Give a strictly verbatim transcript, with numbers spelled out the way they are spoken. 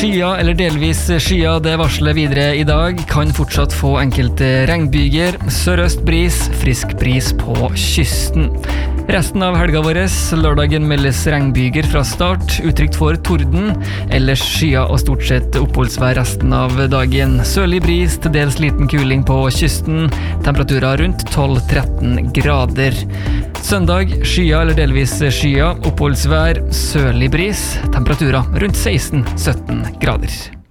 Skya eller delvis skya, det varsler videre i dag. Kan fortsatt få enkelte regnbyger. Sørøst bris, frisk bris på kysten. Resten av helga våres, lørdagen meldes regnbyger fra start, utrygt for torden. Ellers skya og stort sett oppholdsvær resten av dagen. Sørlig bris, til dels liten kuling på kysten. Temperaturer rundt tolv til tretten grader. Søndag, skya eller delvis skya, oppholdsvær, sørlig bris. Temperaturer rundt seksten til sytten grader.